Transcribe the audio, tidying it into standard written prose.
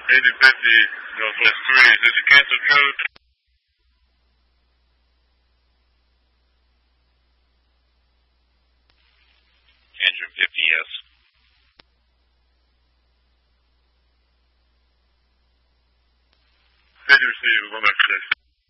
8050 Northwest 3, is this a cancel code? Engine 50, yes. Did you receive 1 back to